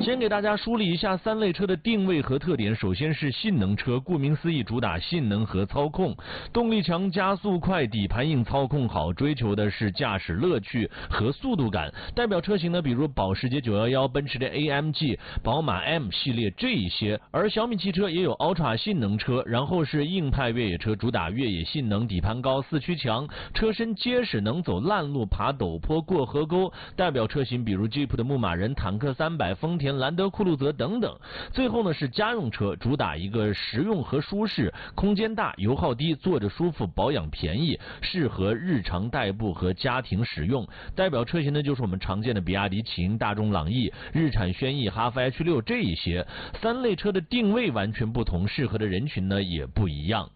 先给大家梳理一下三类车的定位和特点。首先是性能车，顾名思义，主打性能和操控，动力强，加速快，底盘硬，操控好，追求的是驾驶乐趣和速度感。代表车型呢，比如保时捷911、奔驰的 AMG、宝马 M 系列这一些。而小米汽车也有 Ultra 性能车，然后是硬派越野车，主打越野性能，底盘高，四驱强，车身结实，能走烂路，爬陡坡，过河沟。代表车型比如吉普的牧马人、坦克300、丰田兰德酷路泽等等。最后呢是家用车，主打一个实用和舒适，空间大，油耗低，坐着舒服，保养便宜，适合日常代步和家庭使用。代表车型呢就是我们常见的比亚迪秦、大众朗逸、日产轩逸、哈弗 H6这一些。三类车的定位完全不同，适合的人群呢也不一样。